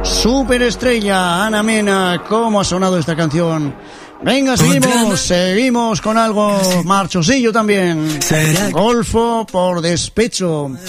Superestrella, Ana Mena. ¿Cómo ha sonado esta canción? Venga, seguimos con algo marchosillo también. Golfo por despecho.